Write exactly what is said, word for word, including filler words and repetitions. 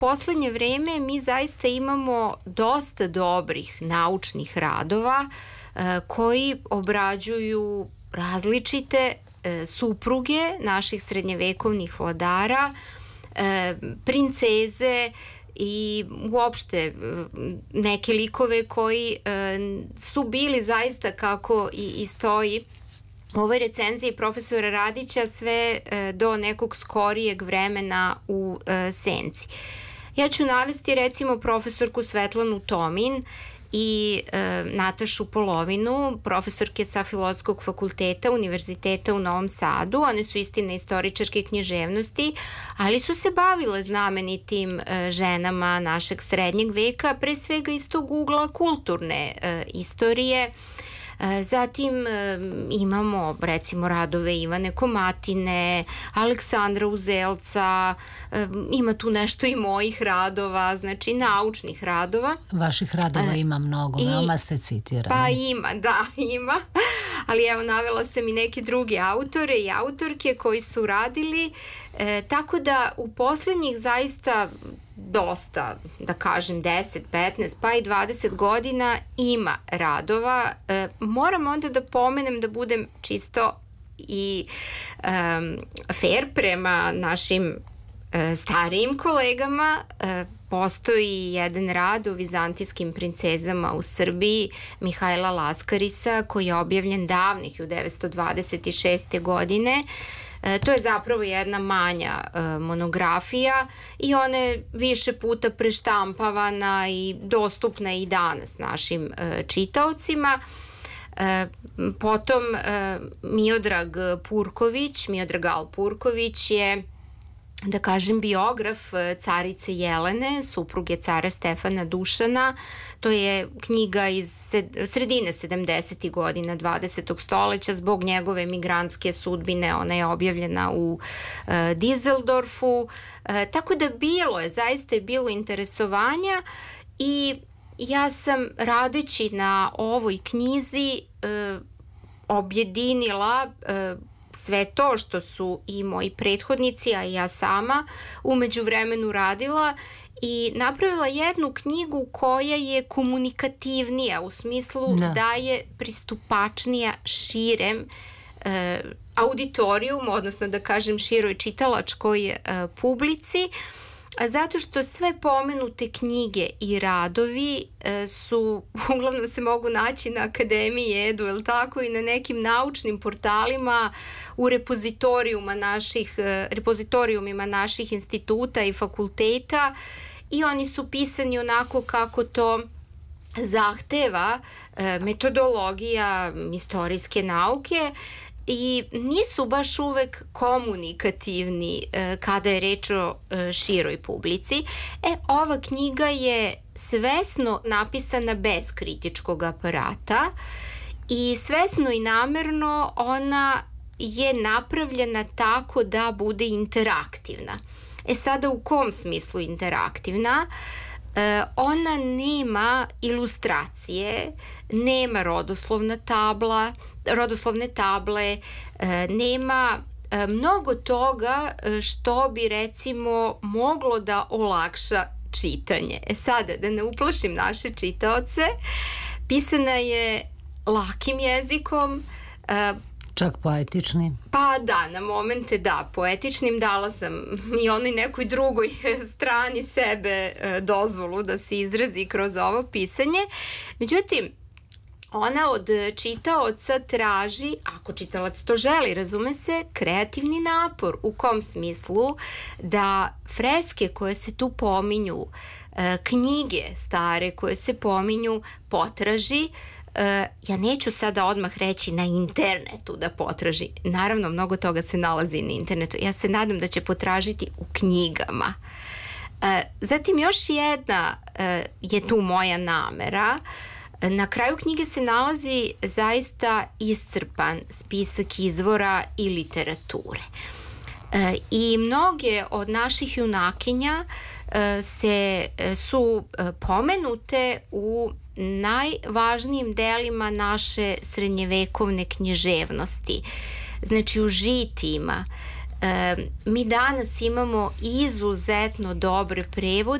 poslednje vreme mi zaista imamo dosta dobrih naučnih radova koji obrađuju različite supruge naših srednjevekovnih vladara, princeze i uopšte neke likove koji su bili zaista, kako i stoji u ovoj recenziji profesora Radića, sve do nekog skorijeg vremena u senci. Ja ću navesti recimo profesorku Svetlanu Tomin i e, Natašu Polovinu, profesorke sa Filozofskog fakulteta Univerziteta u Novom Sadu. One su istina istoričarke književnosti, ali su se bavile znamenitim e, ženama našeg srednjeg veka, pre svega iz tog ugla kulturne e, istorije. Zatim imamo recimo radove Ivane Komatine, Aleksandra Uzelca, ima tu nešto i mojih radova, znači naučnih radova. Vaših radova ima mnogo, I, veoma ste citirani. Pa ima, da, ima, ali evo navela sam i neke druge autore i autorke koji su radili, e, tako da u poslednjih zaista dosta, da kažem deset, petnaest pa i dvadeset godina ima radova. E, moram onda da pomenem, da budem čisto i um, fair prema našim e, starijim kolegama. E, postoji jedan rad o vizantijskim princezama u Srbiji Mihajla Laskarisa koji je objavljen davne hiljadu devetsto dvadeset šeste. godine. E, to je zapravo jedna manja e, monografija i ona je više puta preštampavana i dostupna i danas našim e, čitaocima. E, potom e, Miodrag Purković, Miodrag Al Purković je, da kažem, biograf carice Jelene, supruge cara Stefana Dušana. To je knjiga iz sredine sedamdesetih godina dvadesetog stoleća. Zbog njegove migrantske sudbine ona je objavljena u uh, Dizeldorfu. Uh, tako da bilo je, zaista je bilo interesovanja i ja sam radeći na ovoj knjizi uh, objedinila uh, sve to što su i moji prethodnici, a i ja sama u međuvremenu radila i napravila jednu knjigu koja je komunikativnija, u smislu da, da je pristupačnija širem e, auditorijumu, odnosno da kažem široj čitalačkoj e, publici, zato što sve pomenute knjige i radovi e, su, uglavnom se mogu naći na Akademiji Edu, jel tako, i na nekim naučnim portalima, u repozitorijuma naših, e, repozitorijumima naših instituta i fakulteta, i oni su pisani onako kako to zahteva e, metodologija istorijske nauke, i nisu baš uvek komunikativni e, kada je reč o e, široj publici. E, ova knjiga je svesno napisana bez kritičkog aparata i svesno i namerno ona je napravljena tako da bude interaktivna. E sada, u kom smislu interaktivna? E, ona nema ilustracije, nema rodoslovna tabla, rodoslovne table, e, nema e, mnogo toga što bi recimo moglo da olakša čitanje. E sada, da ne uplašim naše čitaoce, pisana je lakim jezikom, e, čak poetičnim. Pa da, na momente da, poetičnim. Dala sam i onoj nekoj drugoj strani sebe dozvolu da se izrazi kroz ovo pisanje. Međutim, ona od čitaoca traži, ako čitalac to želi, razume se, kreativni napor. U kom smislu? Da freske koje se tu pominju, knjige stare koje se pominju, potraži. Ja neću sada odmah reći na internetu da potraži. Naravno, mnogo toga se nalazi na internetu. Ja se nadam da će potražiti u knjigama. Zatim još jedna je tu moja namera. Na kraju knjige se nalazi zaista iscrpan spisak izvora i literature. I mnoge od naših junakinja se, su pomenute u najvažnijim delima naše srednjevekovne književnosti, znači u žitijima. E, mi danas imamo izuzetno dobre prevode